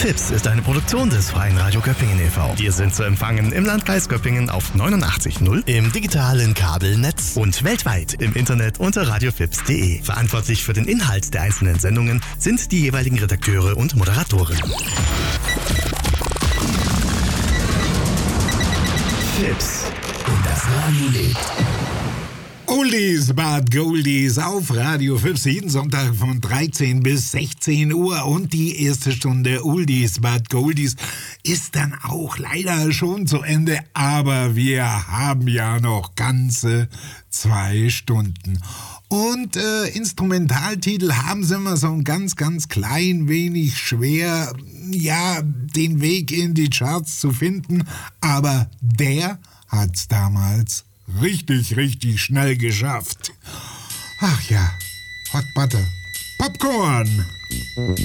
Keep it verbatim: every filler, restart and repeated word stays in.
Fips ist eine Produktion des Freien Radio Göppingen e V Wir sind zu empfangen im Landkreis Göppingen auf neunundachtzig Komma null, im digitalen Kabelnetz und weltweit im Internet unter radiofips punkt de. Verantwortlich für den Inhalt der einzelnen Sendungen sind die jeweiligen Redakteure und Moderatoren. Fips und das Radio lebt. Oldies but Goldies auf Radio Fips, jeden Sonntag von dreizehn bis sechzehn Uhr, und die erste Stunde Oldies but Goldies ist dann auch leider schon zu Ende, aber wir haben ja noch ganze zwei Stunden. Und äh, Instrumentaltitel haben sie immer so ein ganz, ganz klein wenig schwer, ja, den Weg in die Charts zu finden, aber der hat's damals richtig, richtig schnell geschafft. Ach ja, Hot Butter, Popcorn.